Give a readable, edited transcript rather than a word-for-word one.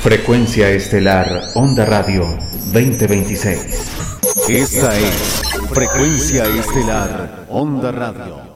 Frecuencia Estelar Onda Radio 2026. Esta es Frecuencia Estelar Onda Radio.